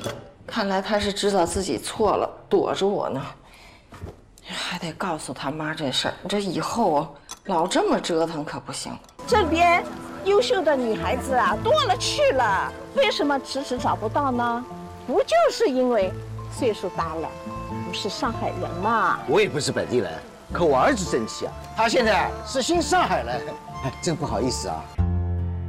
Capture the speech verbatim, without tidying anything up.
看来他是知道自己错了，躲着我呢。还得告诉他妈这事儿，这以后啊，老这么折腾可不行。 这边优秀的女孩子啊多了去了，为什么迟迟找不到呢？不就是因为岁数大了，不是上海人嘛？ 我也不是本地人，可我儿子争气啊，他现在是新上海人，哎，真不好意思啊。